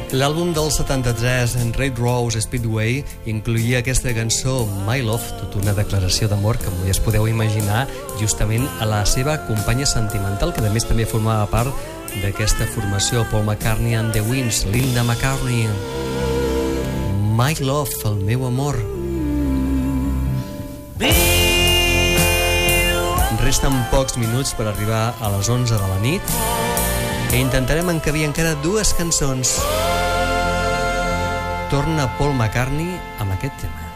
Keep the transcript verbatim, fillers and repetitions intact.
L'àlbum del setanta-tres, en Red Rose Speedway, incloïa aquesta cançó My Love, tota una declaració d'amor que ja es podeu imaginar justament a la seva companya sentimental, que a més també formava part d'aquesta formació, Paul McCartney and the Winds, Linda McCartney. My Love, el meu amor. Resten pocs minuts per arribar a les onze de la nit i intentarem encabir encara dues cançons. Torna Paul McCartney amb aquest tema.